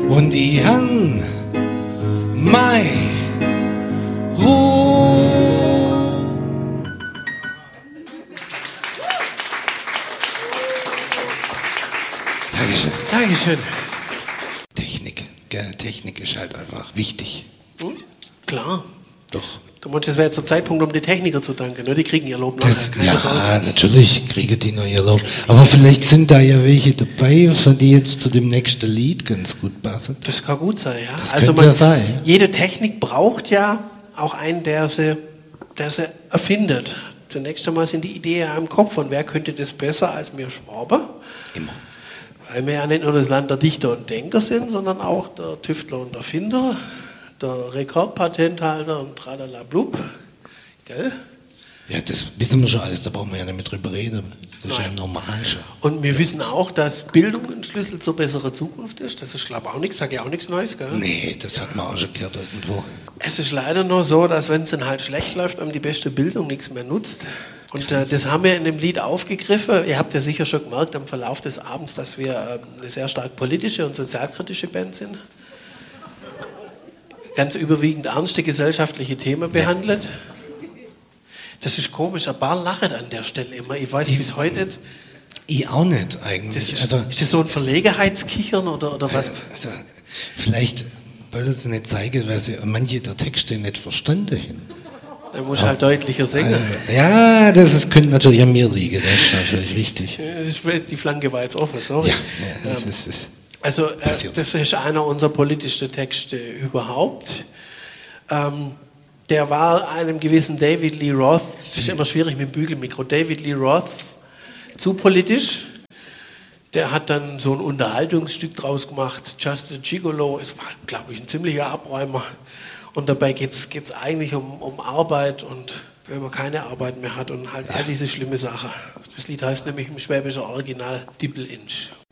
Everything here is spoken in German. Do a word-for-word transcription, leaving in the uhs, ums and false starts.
und die han mei Ruhe. Dankeschön. Dankeschön. Technik, gell? Technik ist halt einfach wichtig. Hm? Klar. Doch. Du meinst, das wäre jetzt der Zeitpunkt, um die Techniker zu danken, ne? Die kriegen ihr Lob Das, nachher. Keine Sorge. ja, natürlich kriegen die noch ihr Lob. Aber vielleicht sind da ja welche dabei, für die jetzt zu dem nächsten Lied ganz gut passen. Das kann gut sein, ja. Das also könnte man, ja sein. Jede Technik braucht ja auch einen, der sie, der sie erfindet. Zunächst einmal sind die Ideen ja im Kopf. Und wer könnte das besser als mir Schwaber? Immer. Weil wir ja nicht nur das Land der Dichter und Denker sind, sondern auch der Tüftler und Erfinder, der Rekordpatenthalter und tralala-blub. Gell? Ja, das wissen wir schon alles, da brauchen wir ja nicht mehr drüber reden. Das ist ja normal schon. Und wir wissen auch, dass Bildung ein Schlüssel zur besseren Zukunft ist. Das ist, glaube ich, auch nichts, sage ich auch nichts Neues, gell? Nee, das hat man auch schon gehört irgendwo. Es ist leider nur so, dass wenn es dann halt schlecht läuft, einem die beste Bildung nichts mehr nutzt. Und äh, das haben wir in dem Lied aufgegriffen. Ihr habt ja sicher schon gemerkt am Verlauf des Abends, dass wir äh, eine sehr stark politische und sozialkritische Band sind. Ganz überwiegend ernste gesellschaftliche Themen behandelt. Das ist komisch, ein paar lachen an der Stelle immer. Ich weiß bis heute nicht. Ich auch nicht eigentlich. Das ist, also, ist das so ein Verlegenheitskichern oder, oder was? Also, vielleicht wollen sie nicht zeigen, weil sie manche der Texte nicht verstanden haben. Dann muss halt deutlicher singen. Also, ja, das ist, könnte natürlich an mir liegen, das ist natürlich richtig. Die Flanke war jetzt offen, sorry. Ja, ja das ist es. Also äh, das ist einer unserer politischsten Texte überhaupt. Ähm, der war einem gewissen David Lee Roth, das ist immer schwierig mit dem Bügelmikro, David Lee Roth, zu politisch. Der hat dann so ein Unterhaltungsstück draus gemacht, Just a Gigolo. Es war, glaube ich, ein ziemlicher Abräumer. Und dabei geht es eigentlich um, um Arbeit und wenn man keine Arbeit mehr hat und halt all diese schlimme Sachen. Das Lied heißt nämlich im schwäbischen Original Dippel-Inch.